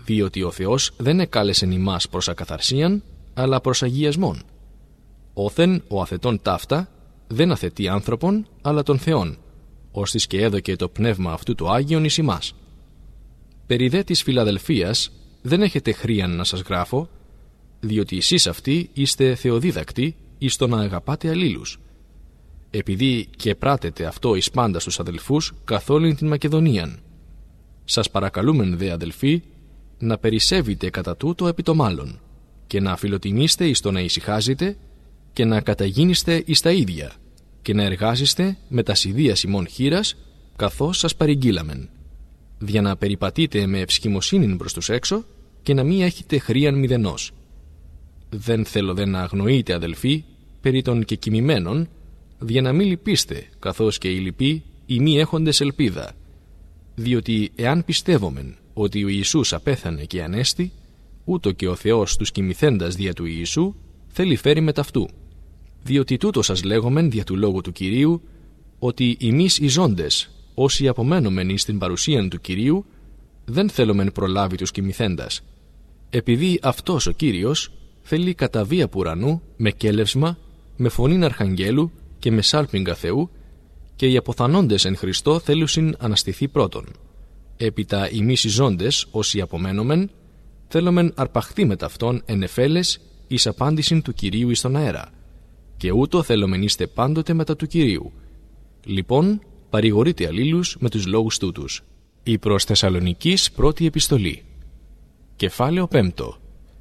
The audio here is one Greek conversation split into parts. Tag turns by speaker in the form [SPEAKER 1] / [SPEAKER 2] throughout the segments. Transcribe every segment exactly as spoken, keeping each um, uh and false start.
[SPEAKER 1] διότι ο Θεός δεν εκάλεσεν ημάς προς ακαθαρσίαν, αλλά προς αγιασμόν. Όθεν ο αθετών ταύτα δεν αθετεί άνθρωπον, αλλά τον Θεόν, ώστις και έδωκε το πνεύμα αυτού το Άγιον εις ημάς. Περί δε της Φιλαδελφίας δεν έχετε χρίαν να σας γράφω, διότι εσείς αυτοί είστε θεοδίδακτοι εις το να αγαπάτε αλλήλους. Επειδή και πράτετε αυτό εις πάντα στους αδελφούς καθ' όλην την Μακεδονίαν. Σας παρακαλούμεν δε, αδελφοί, να περισσεύετε κατά τούτο επί το μάλλον, και να φιλοτιμήστε εις το να ησυχάζετε, και να καταγίνεστε εις τα ίδια, και να εργάζεστε με τα σιδείας ημών χείρας, καθώς σας παρηγγείλαμεν, για να περιπατείτε με ευσχημοσύνην προς τους έξω, και να μη έχετε χρίαν μηδενός. Δεν θέλω δε να αγνοείτε, αδελφοί, περί των κεκοιμημένων, για να μη λυπήστε, καθώς και οι λοιποί οι μη έχοντες ελπίδα. Διότι εάν πιστεύομεν ότι ο Ιησούς απέθανε και ανέστη, ούτω και ο Θεός τους κοιμηθέντας δια του Ιησού θέλει φέρει με ταυτού. Διότι τούτο σας λέγομεν δια του λόγου του Κυρίου, ότι εμείς οι ζώντες, όσοι απομένομεν εις την παρουσίαν του Κυρίου, δεν θέλομεν προλάβει τους κοιμηθέντας. Επειδή αυτός ο Κύριος θέλει κατά βία που ουρανού, με κέλευσμα, με φωνήν αρχαγγέλου και με σάλπιγγα Θεού, και οι αποθανόντες εν Χριστώ θέλουσιν αναστηθεί πρώτον. Έπειτα εμείς οι ζώντες, όσοι απομένομεν, θέλομεν αρπαχθεί με ταυτόν εν εφέλες εις απάντησιν του Κυρίου εις τον αέρα, και ούτω θέλομεν είστε πάντοτε μετά του Κυρίου. Λοιπόν, παρηγορείτε αλλήλους με τους λόγους τούτους. Η προς Θεσσαλονικής πρώτη επιστολή. Κεφάλαιο πέμπτο.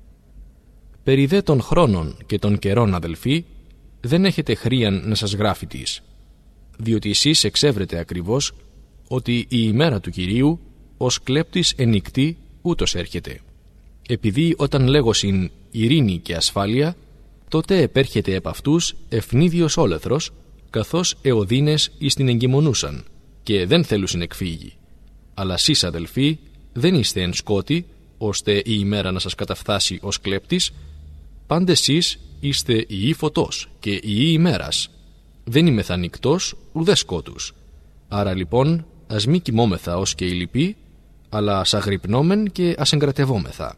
[SPEAKER 1] Περί δε των χρόνων και των καιρών, αδελφοί, δεν έχετε χρίαν να σας γράφει της, διότι εσείς εξεύρετε ακριβώς ότι η ημέρα του Κυρίου ως κλέπτης ενικτή ούτως έρχεται. Επειδή όταν λέγωσιν ειρήνη και ασφάλεια, τότε επέρχεται επ' αυτούς ευνίδιος όλεθρος, καθώς εωδίνες εις την εγκυμονούσαν, και δεν θέλουσιν εκφύγει. Αλλά σεις, αδελφοί, δεν είστε εν σκότη, ώστε η ημέρα να σας καταφθάσει ως κλέπτης. Πάντες σεις είστε ιοί φωτός και ιοί ημέρας. Δεν είμαι θανικτός ουδέ σκότους. Άρα λοιπόν ας μη κοιμόμεθα ως και οι λοιποί, αλλά ας αγρυπνόμεν και ας εγκρατευόμεθα.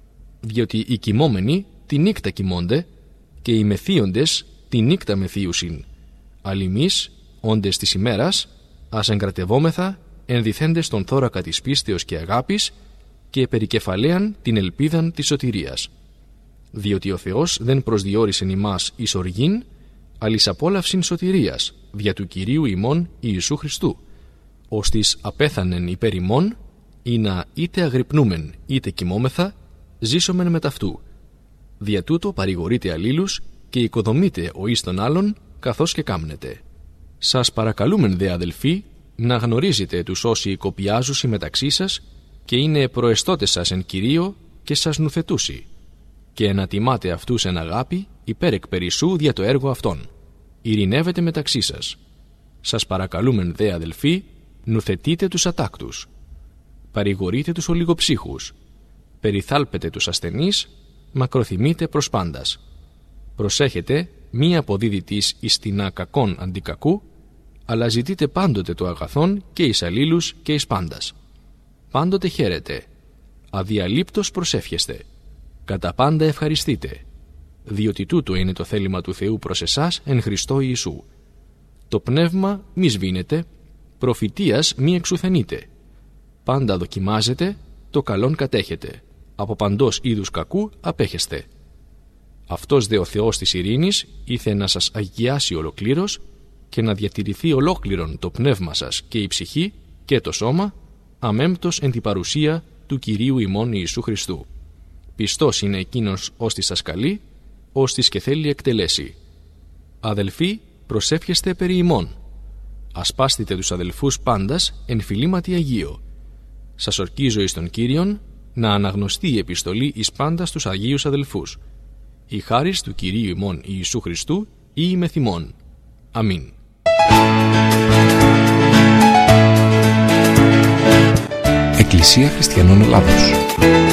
[SPEAKER 1] Διότι οι κοιμόμενοι τη νύκτα κοιμώνται, και οι μεθύοντες τη νύκτα μεθύουσιν. Αλλά εμείς, όντες της ημέρας, ας εγκρατευόμεθα ενδυθέντες τον θώρακα της πίστεως και αγάπης, και περικεφαλαίαν την ελπίδαν της σωτηρίας. Διότι ο Θεός δεν προσδιορίσεν ημάς εις οργήν, αλλά εις απόλαυσιν σωτηρίας, δια του Κυρίου ημών Ιησού Χριστού, ώστις απέθανεν υπέρ ημών, ή να είτε αγρυπνούμεν είτε κοιμόμεθα, ζήσομεν με ταυτού. Δια τούτο παρηγορείτε αλλήλους και οικοδομείτε ο εις τον άλλον, καθώς και κάμνετε. Σας παρακαλούμεν δε, αδελφοί, να γνωρίζετε τους όσοι οικοποιάζουσι μεταξύ σας και είναι προεστώτες σας εν Κυρίω και σας νουθετούσι, και να τιμάτε αυτούς εν αγάπη υπέρ εκ περισσού δια το έργο αυτών. Ειρηνεύετε μεταξύ σας. Σας παρακαλούμεν δε, αδελφοί, νουθετείτε τους ατάκτους. Παρηγορείτε τους ολιγοψύχους. Περιθάλπετε τους ασθενείς, μακροθυμείτε προς πάντας. Προσέχετε μη αποδίδητης εις τινά κακόν αντικακού, αλλά ζητείτε πάντοτε το αγαθόν και εις αλλήλους και εις πάντας. Πάντοτε χαίρετε. Αδιαλείπτως προσεύχεστε. Κατά πάντα ευχαριστείτε, διότι τούτο είναι το θέλημα του Θεού προς εσάς εν Χριστώ Ιησού. Το πνεύμα μη σβήνετε, προφητείας μη εξουθενείτε. Πάντα δοκιμάζετε, το καλόν κατέχετε, από παντός είδους κακού απέχεστε. Αυτός δε ο Θεός της ειρήνης ήθε να σας αγιάσει ολοκλήρως και να διατηρηθεί ολόκληρον το πνεύμα σας και η ψυχή και το σώμα, αμέμπτος εν την παρουσία του Κυρίου ημών Ιησού Χριστού. Πιστός είναι εκείνος ώστις σας καλεί, ώστις και θέλει εκτελέσει. Αδελφοί, προσεύχεστε περί ημών. Ασπάστητε τους αδελφούς πάντας εν φιλήματι Αγίο. Σας ορκίζω εις τον Κύριον να αναγνωστεί η επιστολή εις πάντα στους Αγίους αδελφούς. Η χάρις του Κυρίου ημών Ιησού Χριστού ή η μεθυμών. Αμήν.
[SPEAKER 2] Εκκλησία Χριστιανών Ελλάδος.